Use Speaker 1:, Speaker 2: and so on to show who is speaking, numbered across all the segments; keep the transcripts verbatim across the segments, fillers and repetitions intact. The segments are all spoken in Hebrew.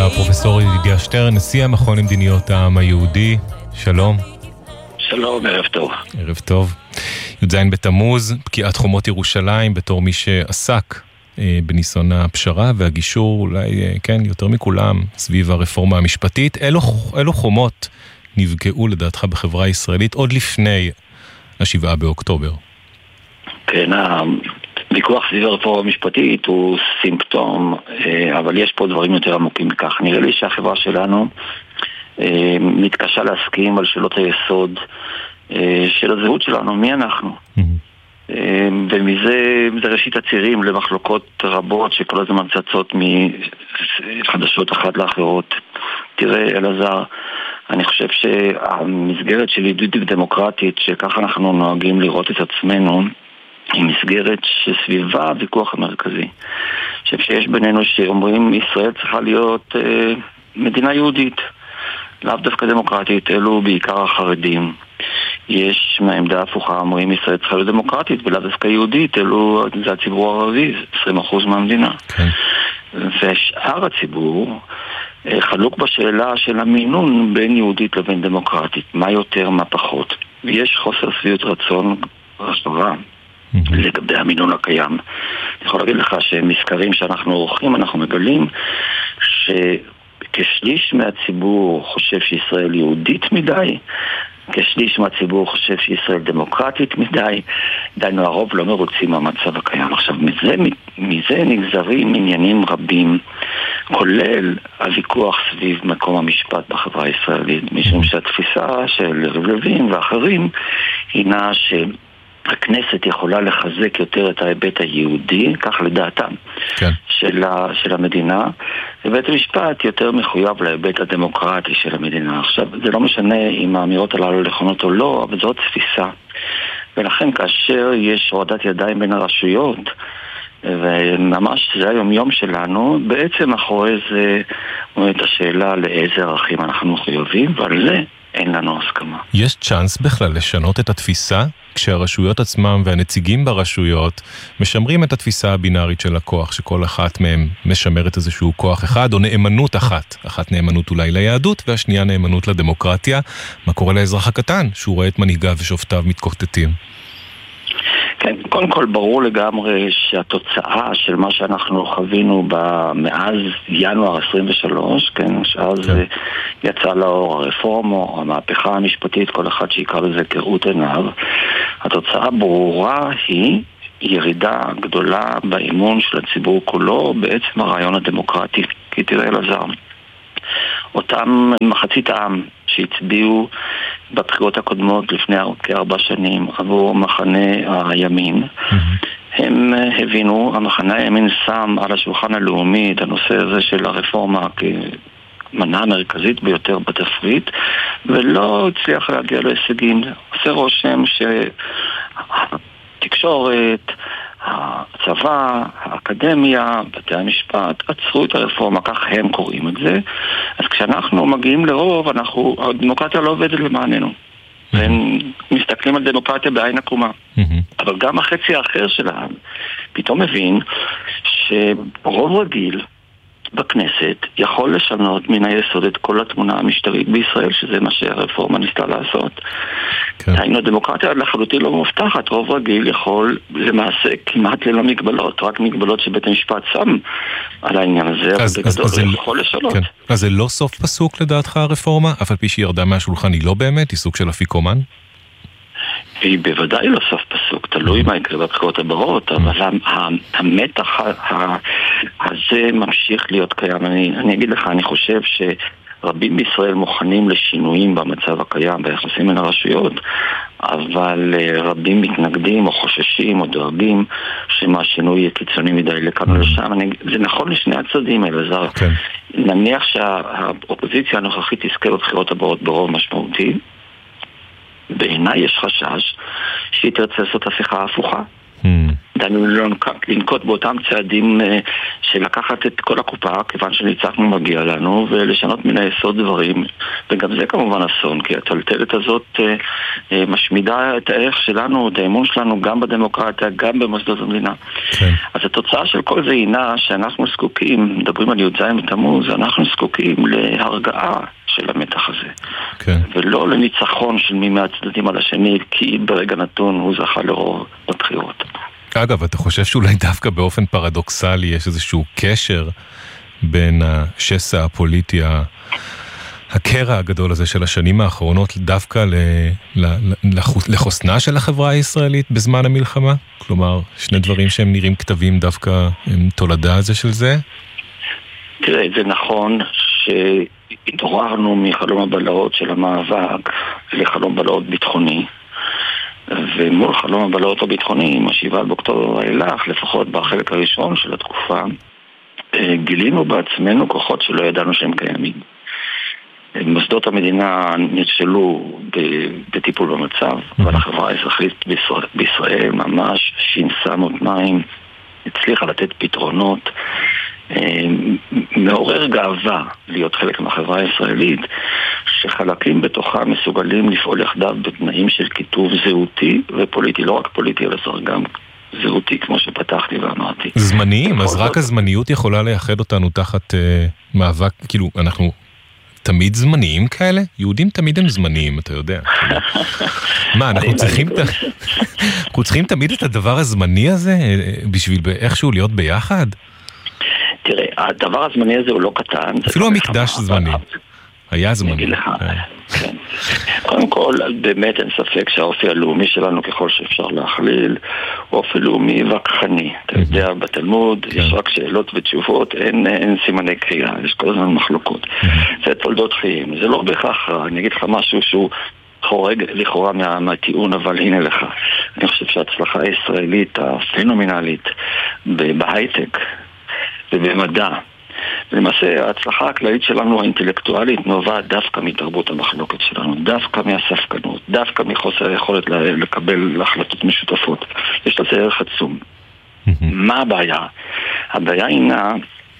Speaker 1: פרופסור ידידיה שטרן, נשיא המכון למדיניות העם היהודי. שלום.
Speaker 2: שלום, ערב טוב.
Speaker 1: ערב טוב. י"ז בתמוז, פקיעת חומות ירושלים, בתור מי שעסק אה, בניסיון הפשרה והגישור, אולי אה, כן, יותר מכולם, סביב הרפורמה המשפטית. אילו, אילו חומות נפגעו לדעתך בחברה הישראלית עוד לפני השבעה באוקטובר?
Speaker 2: כן, הוויכוח סביב הרפורמה המשפטית הוא סימפטום, אבל יש פה דברים יותר עמוקים מכך. נראה לי שהחברה שלנו מתקשה להסכים על שאלות היסוד של הזהות שלנו, מי אנחנו. ומזה זה ראשית הצירים למחלוקות רבות שכל הזמן צצות מחדשות אחת לאחרות. תראה, אלעזר, אני חושב שהמסגרת של יהודית דמוקרטית, שככה אנחנו נוהגים לראות את עצמנו, היא מסגרת שסביבה הוויכוח המרכזי. אני חושב שיש בינינו שאומרים ישראל צריכה להיות אה, מדינה יהודית, לאו דווקא דמוקרטית, אלו בעיקר החרדים. יש מהעמדה הפוכה, אומרים ישראל צריכה להיות דמוקרטית ולאו דווקא יהודית, אלו זה הציבור הערבי, עשרים אחוז מהמדינה. כן. ושאר הציבור חלוק בשאלה של המינון בין יהודית לבין דמוקרטית, מה יותר, מה פחות. ויש חוסר שביעות רצון רחבה לגבי המינון הקיים. אני יכול להגיד לך שמסקרים שאנחנו עורכים, אנחנו מגלים שכשליש מהציבור חושב שישראל יהודית מדי, כשליש מהציבור חושב שישראל דמוקרטית מדי, דיינו הרוב לא מרוצים מהמצב הקיים. עכשיו, מזה, מזה נגזרים עניינים רבים, כולל הוויכוח סביב מקום המשפט בחברה הישראלית, משום שהתפיסה של רבלבים ואחרים הינה שהכנסת יכולה לחזק יותר את ההיבט היהודי, כך לדעתם, כן. של, ה, של המדינה, ובית המשפט יותר מחויב להיבט הדמוקרטי של המדינה. עכשיו, זה לא משנה אם האמירות הללו נכונות או לא, אבל זאת תפיסה. ולכן כאשר יש הורדת ידיים בין הרשויות, וממש זה היום יום שלנו, בעצם אחרי זה את השאלה לאיזה ערכים אנחנו מחויבים, ועל זה אין לנו הסכמה.
Speaker 1: יש צ'אנס בכלל לשנות את התפיסה, כשהרשויות עצמם והנציגים ברשויות משמרים את התפיסה הבינארית של הכוח, שכל אחת מהם משמרת איזשהו כוח אחד, או נאמנות אחת. אחת נאמנות אולי ליהדות, והשנייה נאמנות לדמוקרטיה. מה קורה לאזרח הקטן, שהוא רואה את מנהיגיו ושופטיו מתקוטטים?
Speaker 2: כן, קודם כל ברור לגמרי שהתוצאה של מה שאנחנו חווינו מאז ינואר עשרים ושלוש, כן, שאז כן. יצא לאור הרפורמה, המהפכה המשפטית, כל אחד שיקרא לזה כראות עיניו, התוצאה ברורה היא ירידה גדולה באמון של הציבור כולו, בעצם הרעיון הדמוקרטי. כי תראה אלעזר, אותם מחצית העם שהצביעו בבחירות הקודמות לפני כארבע שנים עבור מחנה הימין, mm-hmm. הם הבינו, המחנה הימין שם על השולחן הלאומי את הנושא הזה של הרפורמה כמנה המרכזית ביותר בתפריט, ולא הצליח להגיע להישגים. עושה רושם שהתקשורת, הצבא, האקדמיה, בתי המשפט, עצרו את הרפורמה, כך הם קוראים את זה. אז כשאנחנו מגיעים לרוב, אנחנו, הדמוקרטיה לא עובדת למעננו. והם מסתכלים על דמוקרטיה בעין עקומה. אבל גם החצי האחר שלהם פתאום מבין שרוב רגיל בכנסת יכול לשנות מן היסוד את כל התמונה המשטרית בישראל, שזה מה שהרפורמה ניסתה לעשות. כן. היינו, הדמוקרטיה לחלוטין לא מובטחת, רוב רגיל יכול למעשה כמעט ללא מגבלות, רק מגבלות שבית המשפט שם על העניין הזה,
Speaker 1: אז,
Speaker 2: אבל בגדול
Speaker 1: אז,
Speaker 2: הוא
Speaker 1: אז
Speaker 2: יכול
Speaker 1: זה,
Speaker 2: לשנות.
Speaker 1: כן. אז זה לא סוף פסוק לדעתך הרפורמה? אף על פי שהיא ירדה מהשולחן היא לא באמת, היא סוג של אפיקומן?
Speaker 2: היא בוודאי לא סוף פסוק, תלוי מה יקרה בבחירות הבאות, אבל המתח הזה ממשיך להיות קיים. אני, אני אגיד לך, אני חושב שרבים בישראל מוכנים לשינויים במצב הקיים, ביחסים בין הרשויות, אבל רבים מתנגדים או חוששים או דואגים שמהשינוי יהיה קיצוני מדי לכאן ולשם. אני, זה נכון לשני הצדדים, אלעזר. כן. נניח שהאופוזיציה הנוכחית תזכה בבחירות הבאות ברוב משמעותי, בעיניי יש חשש שהיא תרצה לעשות הפיכה הפוכה. Hmm. ידענו לנקוט באותם צעדים של לקחת את כל הקופה, כיוון שניצחנו מגיע לנו, ולשנות מן היסוד דברים, וגם זה כמובן אסון, כי הטלטלת הזאת משמידה את הערך שלנו, את האמון שלנו, גם בדמוקרטיה, גם במוסדות המדינה. כן. אז התוצאה של כל זה הינה שאנחנו זקוקים, מדברים על י"ז בתמוז, אנחנו זקוקים להרגעה של המתח הזה. כן. ולא לניצחון של מי מהצדדים על השני, כי ברגע נתון הוא זכה לרוב בבחירות.
Speaker 1: אגב, אתה חושב שאולי דווקא באופן פרדוקסלי יש איזשהו קשר בין השסע הפוליטי, הקרע הגדול הזה של השנים האחרונות, דווקא ל, ל, לחוסנה של החברה הישראלית בזמן המלחמה? כלומר, שני דברים שהם נראים כתבים דווקא הם תולדה הזה של זה?
Speaker 2: תראה, זה נכון שהתעוררנו מחלום הבלהות של המאבק לחלום בלהות ביטחוני, ומול חלום הבלהות הביטחוני, משבעה באוקטובר אילך, לפחות בחלק הראשון של התקופה, גילינו בעצמנו כוחות שלא ידענו שהם קיימים. מוסדות המדינה נכשלו בטיפול במצב, אבל החברה האזרחית בישראל ממש שינסה מותניים, הצליחה לתת פתרונות, מעורר גאווה להיות חלק מהחברה הישראלית, שחלקים בתוכה מסוגלים לפעול יחדיו בתנאים של כיתוב זהותי ופוליטי, לא רק פוליטי, אלא גם זהותי, כמו שפתחתי ואמרתי.
Speaker 1: זמניים, אז רק הזמניות יכולה לייחד אותנו תחת מאבק, כאילו, אנחנו תמיד זמניים כאלה? יהודים תמיד הם זמניים, אתה יודע. מה, אנחנו צריכים אנחנו צריכים תמיד את הדבר הזמני הזה, בשביל איכשהו להיות ביחד?
Speaker 2: תראה, הדבר הזמני הזה הוא לא קטן.
Speaker 1: אפילו המקדש זמני. היה זמני.
Speaker 2: אני אגיד לך, כן. קודם כל, באמת אין ספק שהאופי הלאומי שלנו, ככל שאפשר להכליל, הוא אופי לאומי וכחני. אתה יודע, בתלמוד יש רק שאלות ותשובות, אין סימני קריאה, יש כל הזמן מחלוקות. זה תולדות חיים. זה לא בהכרח, אני אגיד לך משהו שהוא חורג לכאורה מהטיעון, אבל הנה לך. אני חושב שההצלחה הישראלית, הפנומנלית, בהייטק, ובמדע. למעשה, ההצלחה הכללית שלנו האינטלקטואלית נובעת דווקא מתרבות המחלוקת שלנו, דווקא מהספקנות, דווקא מחוסר היכולת לקבל החלטות משותפות. יש לזה ערך עצום. מה הבעיה? הבעיה הינה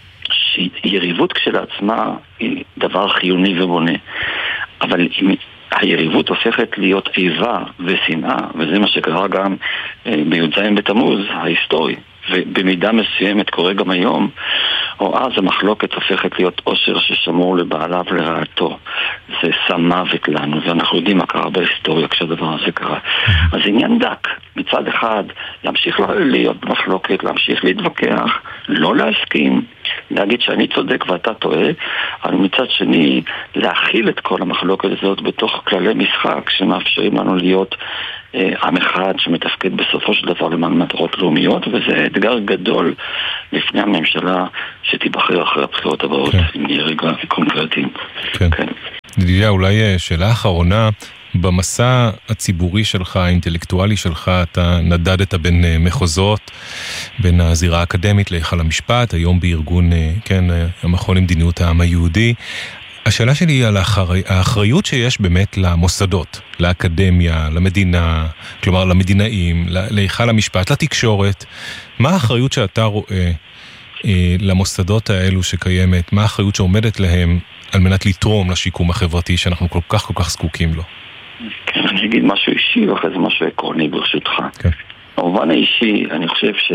Speaker 2: שיריבות כשלעצמה היא דבר חיוני ובונה. אבל אם היריבות הופכת להיות איבה ושנאה, וזה מה שקרה גם בי"ז בתמוז ההיסטורי, ובמידה מסוימת קורה גם היום, או אז המחלוקת הופכת להיות עושר ששמור לבעליו לרעתו. זה שם מוות לנו, ואנחנו יודעים מה קרה בהיסטוריה כשהדבר הזה קרה. אז עניין דק, מצד אחד, להמשיך להיות במחלוקת, להמשיך להתווכח, לא להסכים, להגיד שאני צודק ואתה טועה, אבל מצד שני, להכיל את כל המחלוקת הזאת בתוך כללי משחק שמאפשרים לנו להיות עם אחד שמתפקד בסופו של דבר למען מטרות לאומיות, וזה אתגר גדול לפני הממשלה שתיבחר אחרי הבחירות הבאות, אם נהיה רגע קונקרטיים. כן.
Speaker 1: דדיה, אולי שאלה אחרונה, במסע הציבורי שלך, האינטלקטואלי שלך, אתה נדדת בין מחוזות, בין הזירה האקדמית להיכל המשפט, היום בארגון, כן, המכון למדיניות העם היהודי. השאלה שלי היא על האחריות שיש באמת למוסדות, לאקדמיה, למדינה, כלומר למדינאים, להיכל המשפט, לתקשורת. מה האחריות שאתה רואה אה, למוסדות האלו שקיימת? מה האחריות שעומדת להם על מנת לתרום לשיקום החברתי שאנחנו כל כך כל כך זקוקים לו?
Speaker 2: כן, אני אגיד משהו אישי ואחרי זה משהו עקרוני ברשותך. כן. במובן האישי, אני חושב ש...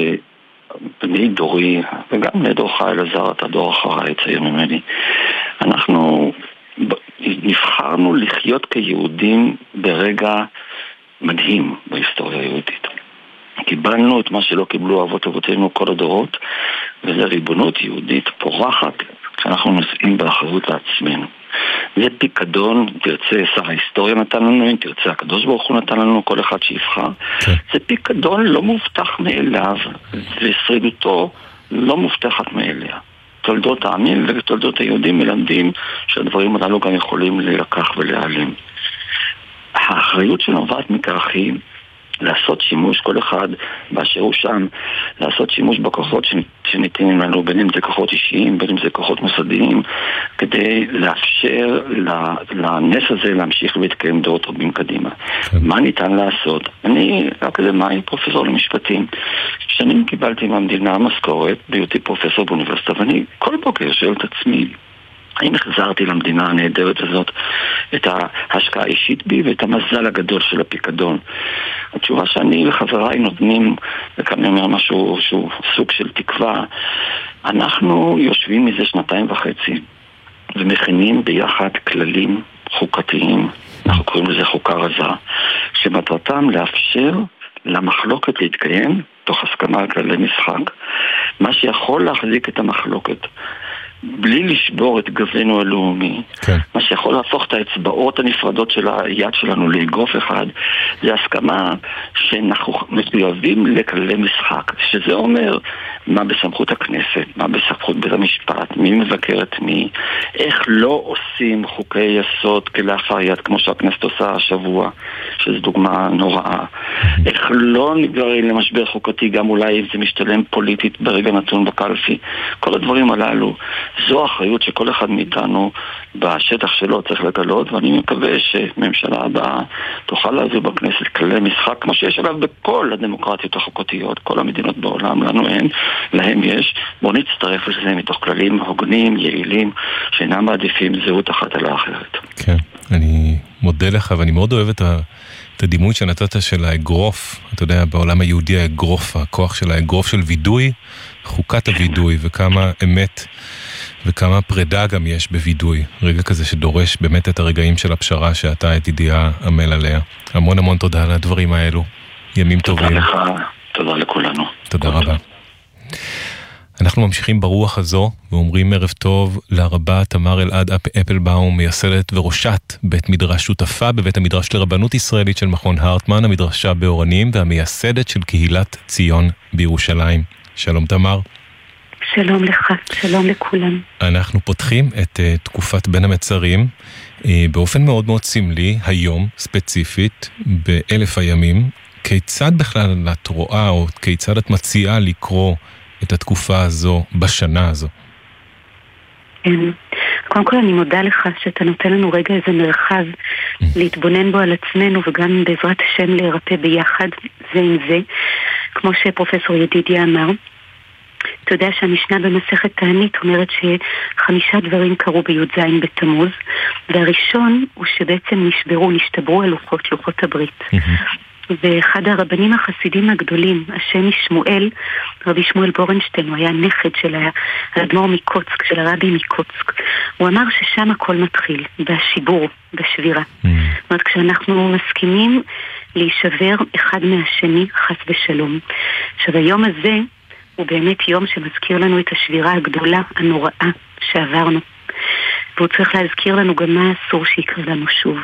Speaker 2: בני דורי, וגם לדורך אלעזר, אתה דור אחריי, צעיר ממני, אנחנו נבחרנו לחיות כיהודים ברגע מדהים בהיסטוריה היהודית. קיבלנו את מה שלא קיבלו אבות אבותינו כל הדורות, וזה ריבונות יהודית פורחת כשאנחנו נושאים באחריות לעצמנו. זה פיקדון, תרצה שר ההיסטוריה נתן לנו, אם תרצה הקדוש ברוך הוא נתן לנו, כל אחד שיבחר. Okay. זה פיקדון לא מובטח מאליו, ושרידותו לא מובטחת מאליה. תולדות העמים ותולדות היהודים מלמדים שהדברים הללו גם יכולים להילקח ולהיעלם. האחריות שנובעת מכך היא לעשות שימוש, כל אחד באשר הוא שם, לעשות שימוש בכוחות שניתנים לנו, בין אם זה כוחות אישיים, בין אם זה כוחות מוסדיים, כדי לאפשר לנס הזה להמשיך ולהתקיים דורות רבים קדימה. מה ניתן לעשות? אני אקדמאי, פרופסור למשפטים. שנים קיבלתי מהמדינה משכורת בהיותי פרופסור באוניברסיטה, ואני כל בוקר שואל את עצמי, האם החזרתי למדינה הנהדרת הזאת את ההשקעה האישית בי ואת המזל הגדול של הפיקדון? התשובה שאני וחבריי נותנים, וכאן אני אומר משהו שהוא סוג של תקווה, אנחנו יושבים מזה שנתיים וחצי ומכינים ביחד כללים חוקתיים, אנחנו קוראים לזה חוקה רזה, שמטרתם לאפשר למחלוקת להתקיים תוך הסכמה על כללי משחק, מה שיכול להחזיק את המחלוקת בלי לשבור את גבנו הלאומי. כן. מה שיכול להפוך את האצבעות הנפרדות של היד שלנו לאגרוף אחד, זה הסכמה שאנחנו מחויבים לכללי משחק, שזה אומר מה בסמכות הכנסת, מה בסמכות בית המשפט, מי מבקר את מי, איך לא עושים חוקי יסוד כלאחר יד כמו שהכנסת עושה השבוע, שזו דוגמה נוראה, איך לא נגררים למשבר חוקתי, גם אולי זה משתלם פוליטית ברגע נתון בקלפי. כל הדברים הללו, זו האחריות שכל אחד מאיתנו בשטח שלו צריך לגלות, ואני מקווה שממשלה הבאה תוכל להביא בכנסת כללי משחק כמו שיש עליו בכל הדמוקרטיות החוקתיות, כל המדינות בעולם, לנו אין, להם יש. בואו נצטרף לזה מתוך כללים הוגנים, יעילים, שאינם מעדיפים זהות אחת על האחרת.
Speaker 1: כן, אני מודה לך, ואני מאוד אוהב את ה... את הדימוי שנתת של האגרוף, אתה יודע, בעולם היהודי האגרוף, הכוח של האגרוף של וידוי, חוקת הוידוי, וכמה אמת וכמה פרידה גם יש בוידוי, רגע כזה שדורש באמת את הרגעים של הפשרה שאתה את ידיעה עמל עליה. המון המון תודה על הדברים האלו, ימים טובים.
Speaker 2: תודה לך, תודה לכולנו.
Speaker 1: תודה רבה. אנחנו ממשיכים ברוח הזו, ואומרים ערב טוב לרבה תמר אלעד אפלבאום, מייסדת וראשת בית מדרש, שותפה בבית המדרש לרבנות ישראלית של מכון הרטמן, המדרשה באורנים, והמייסדת של קהילת ציון בירושלים. שלום תמר.
Speaker 3: שלום לך, שלום לכולם.
Speaker 1: אנחנו פותחים את uh, תקופת בין המצרים, uh, באופן מאוד מאוד סמלי, היום ספציפית, באלף הימים. כיצד בכלל את רואה, או כיצד את מציעה לקרוא את התקופה הזו בשנה הזו?
Speaker 3: קודם כל אני מודה לך שאתה נותן לנו רגע איזה מרחב להתבונן בו על עצמנו, וגם בעזרת השם להירפא ביחד זה עם זה, כמו שפרופסור ידידיה אמר. אתה יודע שהמשנה במסכת תענית אומרת שחמישה דברים קרו בי"ז בתמוז, והראשון הוא שבעצם נשברו, נשתברו הלוחות, לוחות הברית. ואחד הרבנים החסידים הגדולים, השם שמואל, רבי שמואל בורנשטיין, הוא היה נכד של האדמו"ר מקוצק, של הרבי מקוצק. הוא אמר ששם הכל מתחיל, בשיבור, בשבירה. זאת אומרת, כשאנחנו מסכימים להישבר אחד מהשני, חס ושלום. עכשיו, היום הזה הוא באמת יום שמזכיר לנו את השבירה הגדולה, הנוראה שעברנו. והוא צריך להזכיר לנו גם מה אסור שיקרה לנו שוב.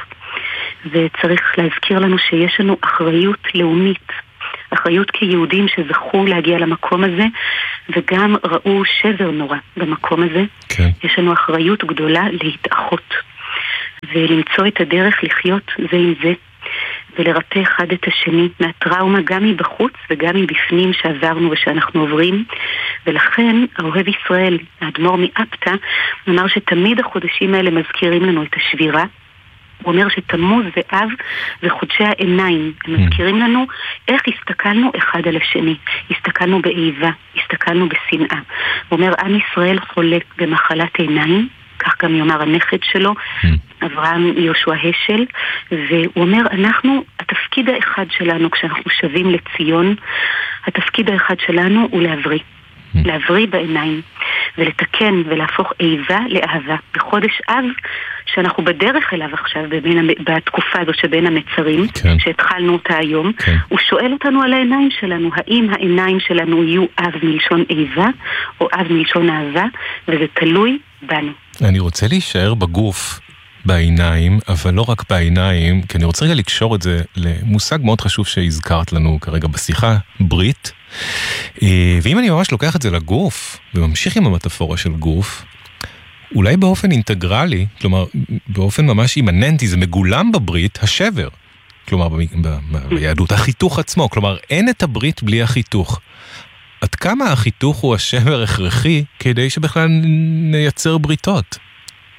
Speaker 3: וצריך להזכיר לנו שיש לנו אחריות לאומית, אחריות כיהודים שזכו להגיע למקום הזה, וגם ראו שבר נורא במקום הזה. כן. יש לנו אחריות גדולה להתאחות, ולמצוא את הדרך לחיות זה עם זה, ולרפא אחד את השני מהטראומה, גם מבחוץ וגם מבפנים שעברנו ושאנחנו עוברים. ולכן האוהב ישראל, האדמו"ר מאפתא, אמר שתמיד החודשים האלה מזכירים לנו את השבירה. הוא אומר שתמוז ואב וחודשי העיניים, הם מזכירים לנו איך הסתכלנו אחד על השני, הסתכלנו באיבה, הסתכלנו בשנאה. הוא אומר, עם ישראל חולה במחלת עיניים, כך גם יאמר הנכד שלו, אברהם יהושע השל, והוא אומר, אנחנו, התפקיד האחד שלנו כשאנחנו שבים לציון, התפקיד האחד שלנו הוא להבריא. להבריא בעיניים, ולתקן ולהפוך איבה לאהבה. בחודש אב, שאנחנו בדרך אליו עכשיו, בבין, בתקופה הזו שבין המצרים, כן. שהתחלנו אותה היום, כן. הוא שואל אותנו על העיניים שלנו, האם העיניים שלנו יהיו אב מלשון איבה, או אב מלשון אהבה, וזה תלוי בנו.
Speaker 1: אני רוצה להישאר בגוף, בעיניים, אבל לא רק בעיניים, כי אני רוצה רגע לקשור את זה למושג מאוד חשוב שהזכרת לנו כרגע בשיחה, ברית. ואם אני ממש לוקח את זה לגוף, וממשיך עם המטאפורה של גוף, אולי באופן אינטגרלי, כלומר, באופן ממש אימננטי, זה מגולם בברית השבר. כלומר, ביהדות, החיתוך עצמו. כלומר, אין את הברית בלי החיתוך. עד כמה החיתוך הוא השבר הכרחי, כדי שבכלל נייצר בריתות?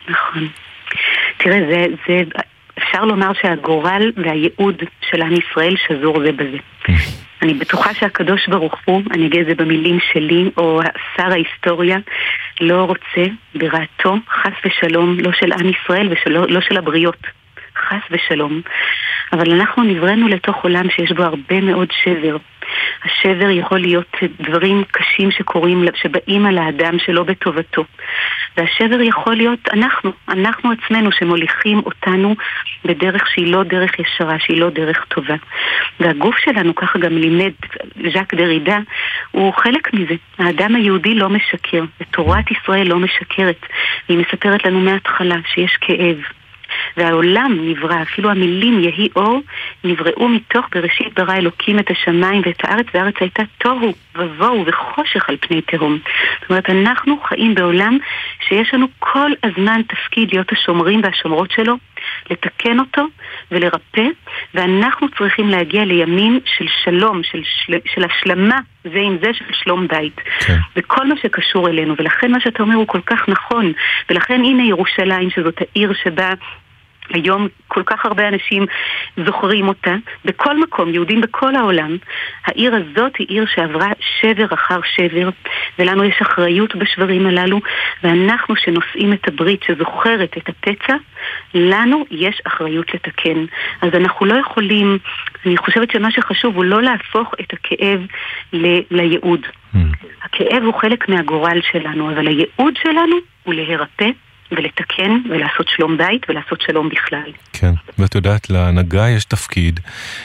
Speaker 3: נכון. תראה, זה, זה, אפשר לומר שהגורל והייעוד של עם ישראל שזור זה בזה. אני בטוחה שהקדוש ברוך הוא, אני אגיד את זה במילים שלי, או שר ההיסטוריה, לא רוצה ברעתו, חס ושלום, לא של עם ישראל ולא לא של הבריות. חס ושלום. אבל אנחנו נבראנו לתוך עולם שיש בו הרבה מאוד שבר. השבר יכול להיות דברים קשים שקורים, שבאים על האדם שלא בטובתו. והשבר יכול להיות אנחנו, אנחנו עצמנו שמוליכים אותנו בדרך שהיא לא דרך ישרה, שהיא לא דרך טובה. והגוף שלנו, ככה גם לימד ז'אק דרידה, הוא חלק מזה. האדם היהודי לא משקר, ותורת ישראל לא משקרת. היא מספרת לנו מההתחלה שיש כאב. והעולם נברא, אפילו המילים יהי אור, נבראו מתוך בראשית ברא אלוקים את השמיים ואת הארץ, והארץ הייתה תוהו ובוהו וחושך על פני תהום. זאת אומרת, אנחנו חיים בעולם שיש לנו כל הזמן תפקיד להיות השומרים והשומרות שלו, לתקן אותו ולרפא, ואנחנו צריכים להגיע לימים של שלום, של, של, של השלמה זה עם זה, של שלום בית. כן. וכל מה שקשור אלינו, ולכן מה שאתה אומר הוא כל כך נכון, ולכן הנה ירושלים, שזאת העיר שבה היום כל כך הרבה אנשים זוכרים אותה, בכל מקום, יהודים בכל העולם. העיר הזאת היא עיר שעברה שבר אחר שבר, ולנו יש אחריות בשברים הללו, ואנחנו שנושאים את הברית שזוכרת את הפצע, לנו יש אחריות לתקן. אז אנחנו לא יכולים, אני חושבת שמה שחשוב הוא לא להפוך את הכאב ל- לייעוד. Mm. הכאב הוא חלק מהגורל שלנו, אבל הייעוד שלנו הוא להירפא, ולתקן ולעשות שלום בית ולעשות שלום בכלל.
Speaker 1: כן, ואת יודעת, להנהגה יש תפקיד,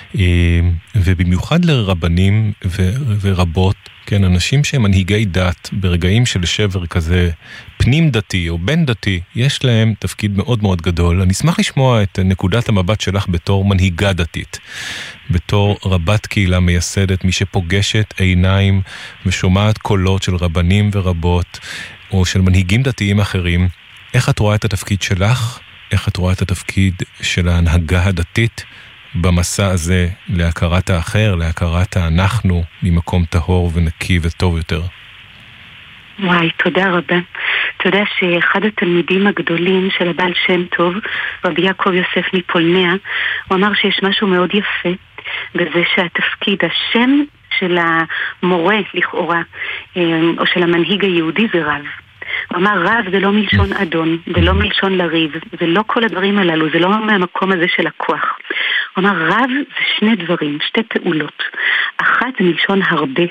Speaker 1: ובמיוחד לרבנים ורבות, כן, אנשים שהם מנהיגי דת, ברגעים של שבר כזה פנים דתי או בין דתי, יש להם תפקיד מאוד מאוד גדול. אני אשמח לשמוע את נקודת המבט שלך בתור מנהיגה דתית, בתור רבת קהילה מייסדת, מי שפוגשת עיניים ושומעת קולות של רבנים ורבות, או של מנהיגים דתיים אחרים. איך את רואה את התפקיד שלך? איך את רואה את התפקיד של ההנהגה הדתית במסע הזה להכרת האחר, להכרת האנחנו ממקום טהור ונקי וטוב יותר?
Speaker 3: וואי, תודה רבה. אתה יודע שאחד התלמידים הגדולים של הבעל שם טוב, רבי יעקב יוסף מפולניה, הוא אמר שיש משהו מאוד יפה בזה שהתפקיד, השם של המורה לכאורה, או של המנהיג היהודי זה רב. הוא אמר, רב זה לא מלשון אדון, זה לא מלשון לריב, זה לא כל הדברים הללו, זה לא מהמקום הזה של הכוח. הוא אמר, רב זה שני דברים, שתי פעולות. אחת זה מלשון הרבה.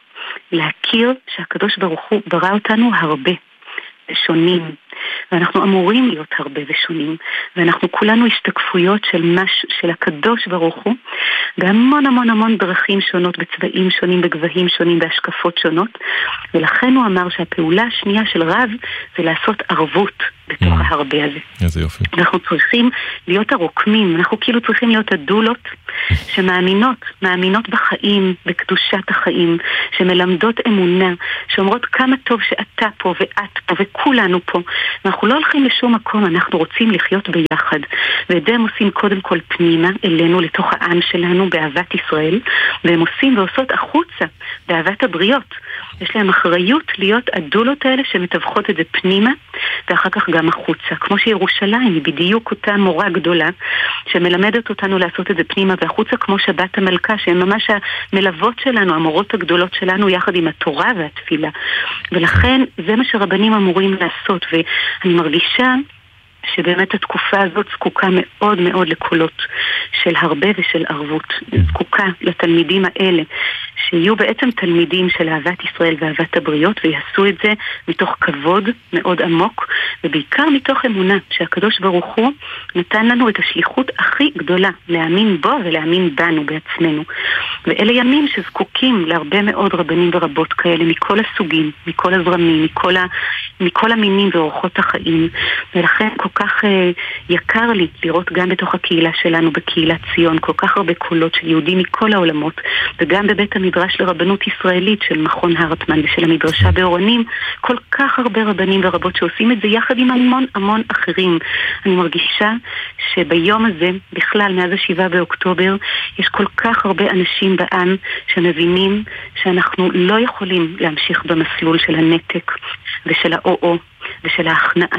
Speaker 3: להכיר שהקדוש ברוך הוא ברא אותנו הרבה, ושונים. ואנחנו אמורים להיות הרבה ושונים, ואנחנו כולנו השתקפויות של, מש, של הקדוש ברוך הוא, בהמון המון המון דרכים שונות, בצבעים שונים, בגבהים שונים, בהשקפות שונות, ולכן הוא אמר שהפעולה השנייה של רב זה לעשות ערבות בתוך mm. ההרבה הזה.
Speaker 1: איזה יופי.
Speaker 3: אנחנו צריכים להיות הרוקמים, אנחנו כאילו צריכים להיות הדולות שמאמינות, מאמינות בחיים, בקדושת החיים, שמלמדות אמונה, שאומרות כמה טוב שאתה פה ואת פה וכולנו פה. אנחנו לא הולכים לשום מקום, אנחנו רוצים לחיות ביחד. ואת זה הם עושים קודם כל פנימה, אלינו, לתוך העם שלנו, באהבת ישראל, והם עושים ועושות החוצה, באהבת הבריות. יש להם אחריות להיות הדולות האלה שמתווכות את זה פנימה, ואחר כך גם החוצה. כמו שירושלים היא בדיוק אותה מורה גדולה, שמלמדת אותנו לעשות את זה פנימה והחוצה, כמו שבת המלכה, שהן ממש המלוות שלנו, המורות הגדולות שלנו, יחד עם התורה והתפילה. ולכן זה מה שרבנים אמורים לעשות, ואני מרגישה שבאמת התקופה הזאת זקוקה מאוד מאוד לקולות של הרבה ושל ערבות. זקוקה לתלמידים האלה, שיהיו בעצם תלמידים של אהבת ישראל ואהבת הבריות, ויעשו את זה מתוך כבוד מאוד עמוק, ובעיקר מתוך אמונה שהקדוש ברוך הוא נתן לנו את השליחות הכי גדולה, להאמין בו ולהאמין בנו בעצמנו. ואלה ימים שזקוקים להרבה מאוד רבנים ורבות כאלה, מכל הסוגים, מכל הזרמים, מכל, ה... מכל המינים ואורחות החיים. ולכן כל כך uh, יקר לי לראות גם בתוך הקהילה שלנו, בקהילת ציון, כל כך הרבה קולות של יהודים מכל העולמות, וגם בבית המדרש לרבנות ישראלית של מכון הרטמן ושל המדרשה באורנים, כל כך הרבה רבנים ורבות שעושים את זה יחד עם המון המון אחרים. אני מרגישה שביום הזה, בכלל מאז השבעה באוקטובר, יש כל כך הרבה אנשים בעם שמבינים שאנחנו לא יכולים להמשיך במסלול של הנתק ושל האו-או ושל ההכנעה,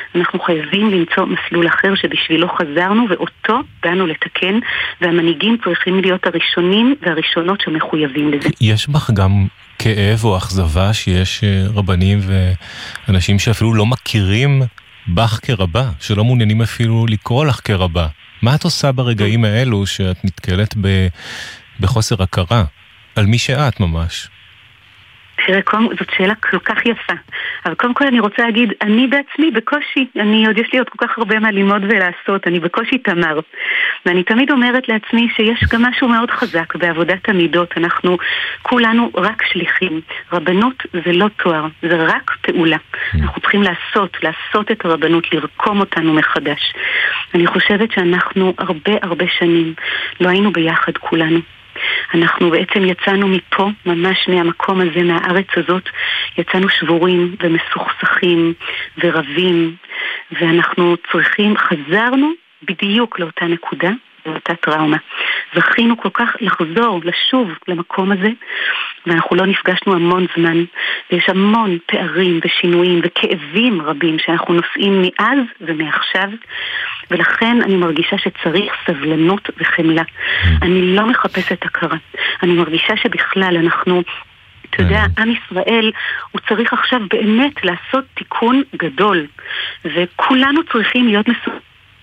Speaker 3: אנחנו חייבים למצוא מסלול אחר שבשבילו חזרנו ואותו באנו לתקן, והמנהיגים צריכים להיות הראשונים והראשונות שמחויבים לזה.
Speaker 1: יש בך גם כאב או אכזבה שיש רבנים ואנשים שאפילו לא מכירים בך כרבה, שלא מעוניינים אפילו לקרוא לך כרבה? מה את עושה ברגעים האלו שאת נתקלת ב... בחוסר הכרה על מי שאת ממש?
Speaker 3: תראה, זאת שאלה כל כך יפה. אבל קודם כל אני רוצה להגיד, אני בעצמי בקושי, אני עוד יש לי עוד כל כך הרבה מה ללמוד ולעשות, אני בקושי תמר. ואני תמיד אומרת לעצמי שיש גם משהו מאוד חזק בעבודת המידות. אנחנו כולנו רק שליחים. רבנות זה לא תואר, זה רק פעולה. אנחנו צריכים לעשות, לעשות את הרבנות, לרקום אותנו מחדש. אני חושבת שאנחנו הרבה הרבה שנים לא היינו ביחד כולנו. אנחנו בעצם יצאנו מפה, ממש מהמקום הזה, מהארץ הזאת, יצאנו שבורים ומסוכסכים ורבים, ואנחנו צריכים, חזרנו בדיוק לאותה נקודה, לאותה טראומה. זכינו כל כך לחזור, לשוב למקום הזה, ואנחנו לא נפגשנו המון זמן, ויש המון פערים ושינויים וכאבים רבים שאנחנו נושאים מאז ומעכשיו, ולכן אני מרגישה שצריך סבלנות וחמלה. אני לא מחפשת הכרה. אני מרגישה שבכלל אנחנו, אתה יודע, עם ישראל הוא צריך עכשיו באמת לעשות תיקון גדול, וכולנו צריכים להיות מסוגלים.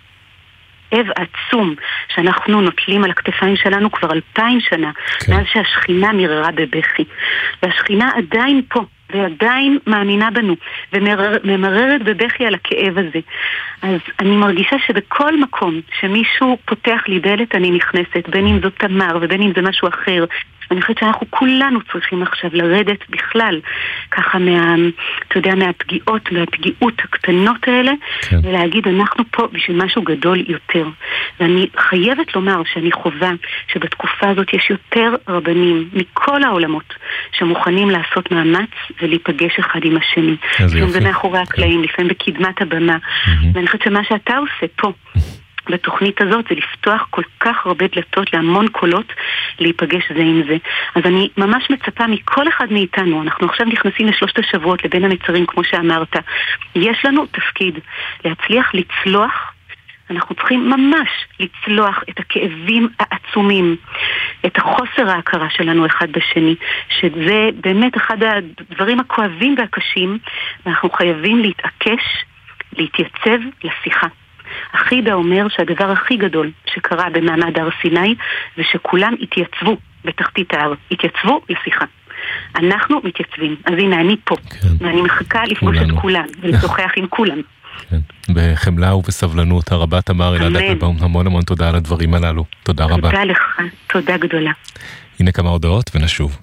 Speaker 3: כאב עצום שאנחנו נוטלים על הכתפיים שלנו כבר אלפיים שנה, כן. מאז שהשכינה מררה בבכי, והשכינה עדיין פה ועדיין מאמינה בנו וממררת בבכי על הכאב הזה. אז אני מרגישה שבכל מקום שמישהו פותח לי דלת אני נכנסת, בין אם זאת תמר ובין אם זה משהו אחר. אני חושבת שאנחנו כולנו צריכים עכשיו לרדת בכלל ככה מה, אתה יודע, מהפגיעות, מהפגיעות הקטנות האלה, כן. ולהגיד אנחנו פה בשביל משהו גדול יותר. ואני חייבת לומר שאני חובה שבתקופה הזאת יש יותר רבנים מכל העולמות שמוכנים לעשות מאמץ ולהיפגש אחד עם השני. לפעמים זה מאחורי הקלעים, לפעמים בקדמת הבמה. ואני חושבת שמה שאתה עושה פה בתוכנית הזאת זה לפתוח כל כך הרבה דלתות להמון קולות להיפגש זה עם זה. אז אני ממש מצפה מכל אחד מאיתנו, אנחנו עכשיו נכנסים לשלושת השבועות לבין המצרים כמו שאמרת, יש לנו תפקיד להצליח לצלוח, אנחנו צריכים ממש לצלוח את הכאבים העצומים, את החוסר ההכרה שלנו אחד בשני, שזה באמת אחד הדברים הכואבים והקשים, ואנחנו חייבים להתעקש, להתייצב לשיחה. החידה אומר שהדבר הכי גדול שקרה במעמד הר סיני זה שכולם התייצבו בתחתית ההר, התייצבו לשיחה. אנחנו מתייצבים, אז הנה אני פה, כן. ואני מחכה לפגוש את כולם ולשוחח עם כולם.
Speaker 1: כן. בחמלה ובסבלנות הרבה. תמר אלעד אפלבאום, המון המון תודה על הדברים הללו. תודה רבה.
Speaker 3: תודה לך, תודה גדולה.
Speaker 1: הנה כמה הודעות ונשוב.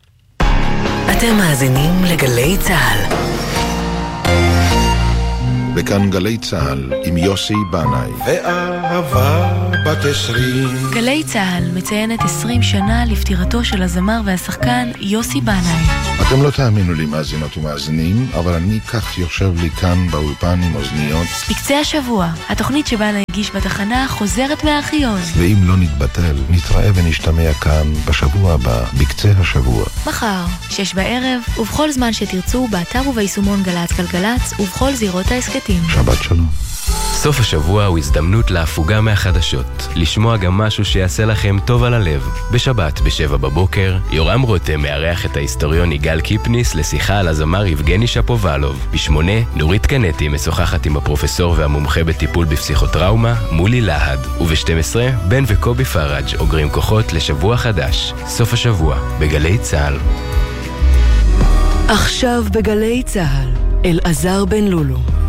Speaker 4: אתם מאזינים לגלי צהל.
Speaker 5: וכאן גלי צהל עם יוסי בנאי. ואהבה בת עשרים.
Speaker 6: גלי צהל מציינת עשרים שנה לפטירתו של הזמר והשחקן יוסי בנאי.
Speaker 5: אתם לא תאמינו לי מאזינות ומאזינים, אבל אני כך יושב לי כאן באולפן עם אוזניות.
Speaker 6: בקצה השבוע, התוכנית שבנה הגיש בתחנה חוזרת מהארכיון.
Speaker 5: ואם לא נתבטל, נתראה ונשתמע כאן בשבוע הבא, בקצה השבוע.
Speaker 6: מחר, שש בערב, ובכל זמן שתרצו, באתר וביישומון גלץ גלגלץ, ובכל זירות העסקתים.
Speaker 5: שבת שלום.
Speaker 7: סוף השבוע הוא הזדמנות להפוגה מהחדשות, לשמוע גם משהו שיעשה לכם טוב על הלב. בשבת בשבע בבוקר, יורם רותם מארח את ההיסטוריון יגאל קיפניס לשיחה על הזמר יבגני שפובלוב. בשמונה, נורית קנטי משוחחת עם הפרופסור והמומחה בטיפול בפסיכוטראומה, מולי להד. ובשתים עשרה, בן וקובי פראג' אוגרים כוחות לשבוע חדש. סוף השבוע, בגלי צהל.
Speaker 4: עכשיו בגלי צהל, אלעזר בן לולו.